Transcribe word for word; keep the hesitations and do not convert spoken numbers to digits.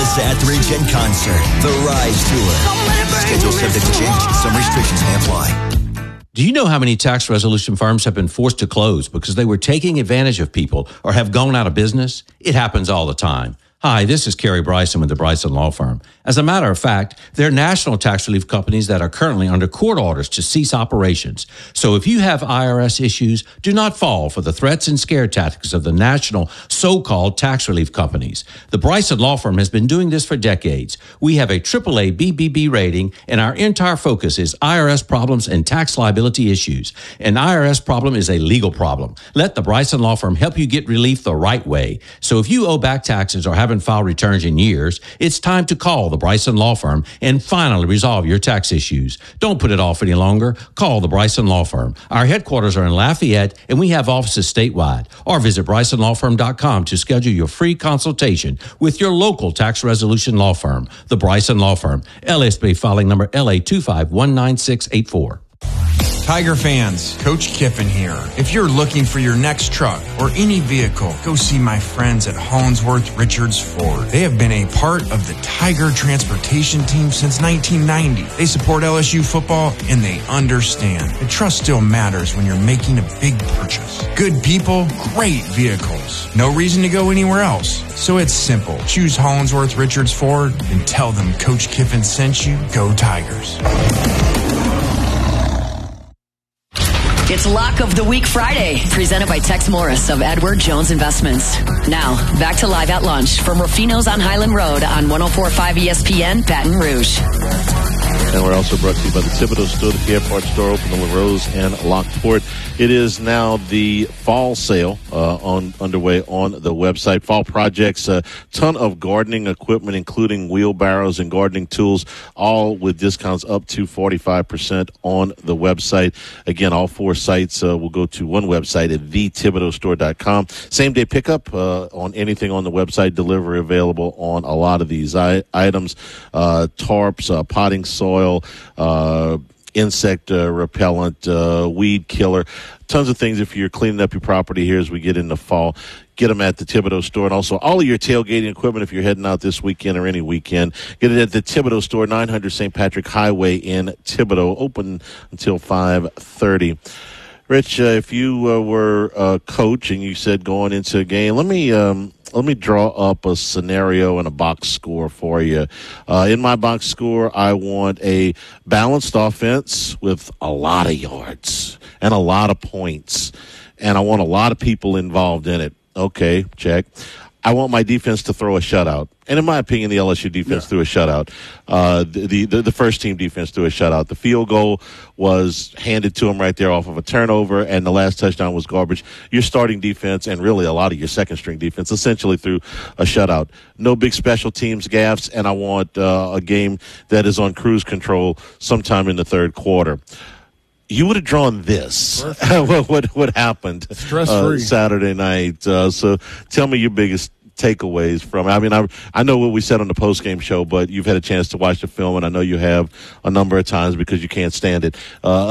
Chris Etheridge in concert. The Rise Tour. Schedule subject to change. Some restrictions may apply. Do you know how many tax resolution firms have been forced to close because they were taking advantage of people or have gone out of business? It happens all the time. Hi, this is Kerry Bryson with the Bryson Law Firm. As a matter of fact, there are national tax relief companies that are currently under court orders to cease operations. So if you have I R S issues, do not fall for the threats and scare tactics of the national so-called tax relief companies. The Bryson Law Firm has been doing this for decades. We have a triple A B B B rating, and our entire focus is I R S problems and tax liability issues. An I R S problem is a legal problem. Let the Bryson Law Firm help you get relief the right way. So if you owe back taxes or have haven't filed returns in years, it's time to call the Bryson Law Firm and finally resolve your tax issues. Don't put it off any longer. Call the Bryson Law Firm. Our headquarters are in Lafayette, and we have offices statewide. Or visit bryson law firm dot com to schedule your free consultation with your local tax resolution law firm, the Bryson Law Firm. L S B filing number L A two five one nine six eight four. Tiger fans, Coach Kiffin here. If you're looking for your next truck or any vehicle, go see my friends at Hollingsworth Richards Ford. They have been a part of the Tiger transportation team since nineteen ninety. They support L S U football and they understand that trust still matters when you're making a big purchase. Good people, great vehicles. No reason to go anywhere else. So it's simple. Choose Hollingsworth Richards Ford and tell them Coach Kiffin sent you. Go Tigers. It's Lock of the Week Friday, presented by Tex Morris of Edward Jones Investments. Now, back to Live at Lunch from Rufino's on Highland Road on one oh four point five E S P N, Baton Rouge. And we're also brought to you by the Thibodeau Store, the Pierre Part Store, open in LaRose and Lockport. It is now the fall sale uh, on underway on the website. Fall projects, a ton of gardening equipment, including wheelbarrows and gardening tools, all with discounts up to forty-five percent on the website. Again, all four sites uh, will go to one website at the thibodeau store dot com. Same-day pickup uh, on anything on the website, delivery available on a lot of these I- items, uh, tarps, uh, potting soil, uh, insect uh, repellent, uh, weed killer, tons of things if you're cleaning up your property here as we get into fall. Get them at the Thibodeau Store. And also all of your tailgating equipment if you're heading out this weekend or any weekend. Get it at the Thibodeau Store, nine hundred Saint Patrick Highway in Thibodeau, open until five thirty. Rich, uh, if you uh, were a coach and you said going into a game, let me um, let me draw up a scenario and a box score for you. Uh, in my box score, I want a balanced offense with a lot of yards and a lot of points, and I want a lot of people involved in it. Okay, check. I want my defense to throw a shutout. And in my opinion, the L S U defense yeah. threw a shutout. Uh, the, the the first team defense threw a shutout. The field goal was handed to them right there off of a turnover, and the last touchdown was garbage. Your starting defense and really a lot of your second-string defense essentially threw a shutout. No big special teams gaffes, and I want uh, a game that is on cruise control sometime in the third quarter. You would have drawn this. what, what what happened uh, Saturday night? Uh, so tell me your biggest takeaways from it. I mean, I I know what we said on the post-game show, but you've had a chance to watch the film, and I know you have a number of times because you can't stand it. Uh,